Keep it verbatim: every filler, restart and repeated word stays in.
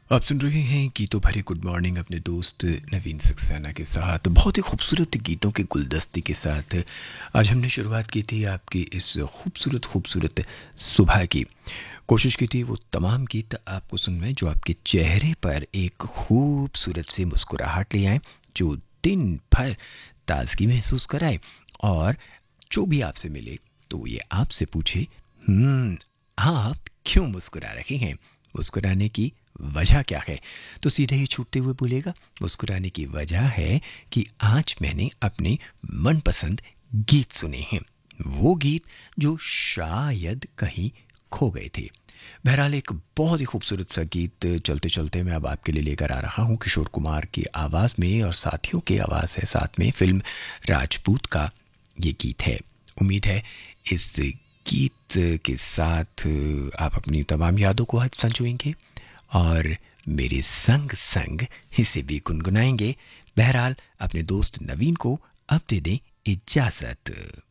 आप सुन रहे हैं गीतों भरी गुड मॉर्निंग अपने दोस्त नवीन सक्सेना के साथ। बहुत ही खूबसूरत गीतों के गुलदस्ते के साथ आज हमने शुरुआत की थी आपकी इस खूबसूरत खूबसूरत सुबह की। कोशिश की थी वो तमाम गीत आपको सुनवाएं जो आपके चेहरे पर एक खूबसूरत सी मुस्कुराहट ले आए, जो दिन भर ताजगी महसूस कराए और जो भी आपसे मिले तो ये आपसे पूछे, हम्म आप क्यों मुस्कुरा रहे हैं, मुस्कुराने की वजह क्या है। तो सीधे ही छूटते हुए बोलेगा, मुस्कुराने की वजह है कि आज मैंने अपने मनपसंद गीत सुने हैं, वो गीत जो शायद कहीं खो गए थे। बहरहाल एक बहुत ही खूबसूरत सा गीत चलते चलते मैं अब आपके लिए लेकर आ रहा हूँ, किशोर कुमार की आवाज़ में और साथियों की आवाज़ है साथ में, फिल्म राजपूत का ये गीत है। उम्मीद है इस गीत के साथ आप अपनी तमाम यादों को आज संजोएंगे और मेरे संग संग इसे भी गुनगुनाएंगे। बहरहाल अपने दोस्त नवीन को अब दे दें इजाजत।